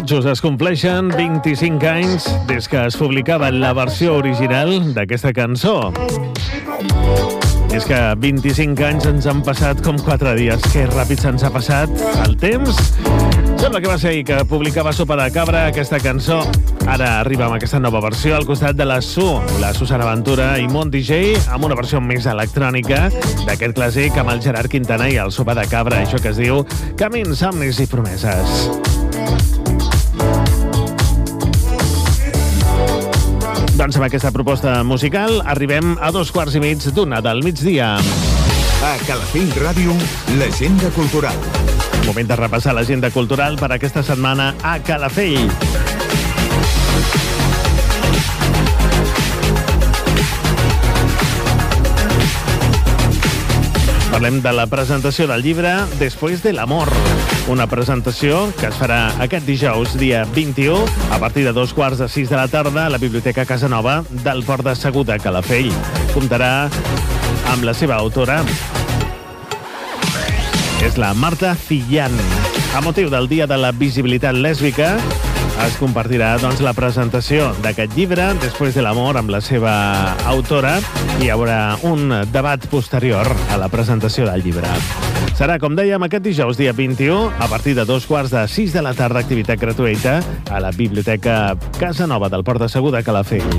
Tot just es compleixen 25 anys des que es publicava la versió original d'aquesta cançó. És que 25 anys ens han passat com 4 dies. Que ràpid se'ns ha passat el temps. Sembla que va ser ahir que publicava Sopa de Cabra, aquesta cançó. Ara arriba amb aquesta nova versió al costat de la Susana Ventura i Mont DJ, amb una versió més electrònica d'aquest clàssic amb el Gerard Quintana i el Sopa de Cabra, això que es diu Camins, somnis i promeses. Doncs amb aquesta proposta musical arribem a 2:15 d'una del migdia. A Calafell Ràdio, l'agenda cultural. Moment de repassar l'agenda cultural per aquesta setmana a Calafell. Parlem de la presentació del llibre Después del amor. Una presentació que es farà aquest dijous, dia 21, a partir de 5:15 de la tarda a la Biblioteca Casanova del Port de Segur de Calafell. Comptarà amb la seva autora. És la Marta Cillán. A motiu del Dia de la Visibilitat Lèsbica, es compartirà la presentació d'aquest llibre, Después del amor, amb la seva autora, i hi haurà un debat posterior a la presentació del llibre. Serà, com dèiem, aquest dijous, dia 21, a partir de 5:15 de la tarda, activitat gratuïta a la Biblioteca Casanova del Port de Segur de Calafell.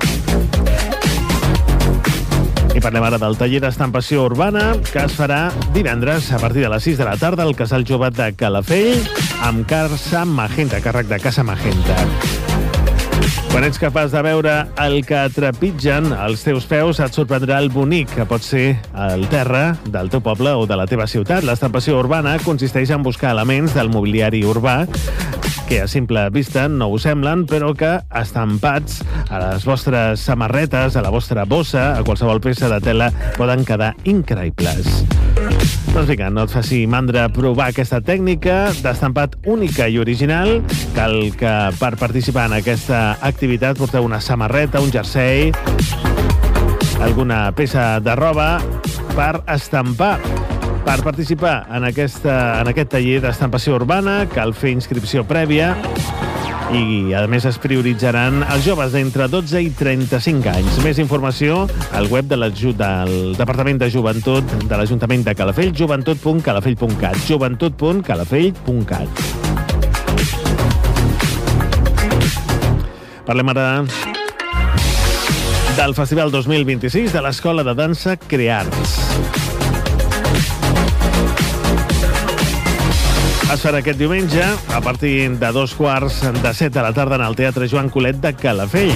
I parlem ara del taller d'estampació urbana, que es farà divendres a partir de les 6 de la tarda al Casal Jove de Calafell amb Casa Magenta, càrrec de Casa Magenta. Quan ets capaç de veure el que trepitgen als teus peus, et sorprendrà el bonic que pot ser el terra del teu poble o de la teva ciutat. L'estampació urbana consisteix en buscar elements del mobiliari urbà que a simple vista no us semblen, però que estampats a les vostres samarretes, a la vostra bossa, a qualsevol peça de tela, poden quedar increïbles. Doncs vinga, no et faci mandra provar aquesta tècnica d'estampat única i original. Cal que per participar en aquesta activitat porteu una samarreta, un jersei, alguna peça de roba per estampar. Per participar en aquest taller d'estampació urbana cal fer inscripció prèvia i, a més, es prioritzaran els joves d'entre 12 i 35 anys. Més informació al web del Departament de Joventut de l'Ajuntament de Calafell, joventut.calafell.cat, joventut.calafell.cat. Parlem ara del Festival 2026 de l'Escola de Dansa Crearts. Es farà aquest diumenge a partir de 6:15 de la tarda en el Teatre Joan Colet de Calafell.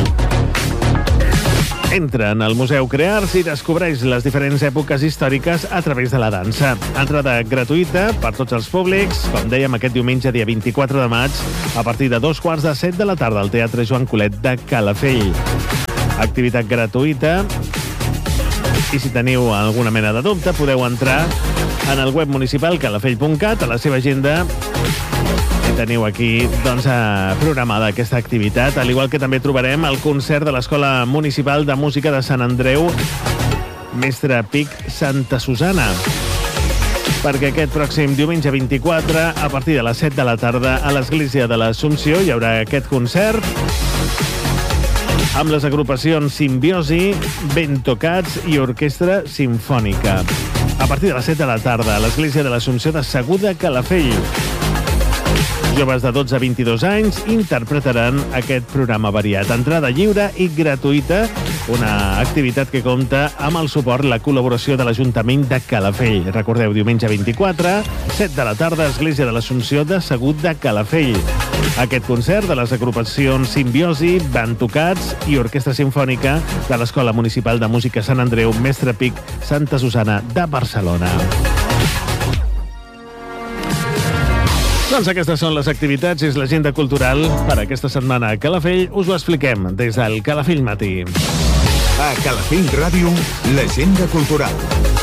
Entra en el Museu Crearts i descobreix les diferents èpoques històriques a través de la dansa. Entrada gratuïta per tots els públics, com dèiem, aquest diumenge, dia 24 de maig, a partir de 6:15 de la tarda al Teatre Joan Colet de Calafell. Activitat gratuïta, i si teniu alguna mena de dubte podeu entrar en el web municipal calafell.cat, a la seva agenda, i teniu aquí programada aquesta activitat, al igual que també trobarem el concert de l'Escola Municipal de Música de Sant Andreu, Mestre Pic Santa Susana, perquè aquest pròxim diumenge 24, a partir de les 7 de la tarda, a l'Església de l'Assumpció hi haurà aquest concert amb les agrupacions Simbiosi, Ben Tocats i Orquestra Simfònica. A partir de les 7 de la tarda, a l'Església de l'Assumpció de Segur de Calafell. Joves de 12 a 22 anys interpretaran aquest programa variat. Entrada lliure i gratuïta, una activitat que compta amb el suport i la col·laboració de l'Ajuntament de Calafell. Recordeu, diumenge 24, 7 de la tarda, Església de l'Assumpció de Segur de Calafell. Aquest concert de les agrupacions Simbiosi, Bantocats i Orquestra Simfònica de l'Escola Municipal de Música Sant Andreu, Mestre Pic Santa Susana de Barcelona. Doncs aquestes són les activitats, és l'agenda cultural per aquesta setmana a Calafell. Us ho expliquem des del Calafell Matí. A Calafell Ràdio, l'agenda cultural.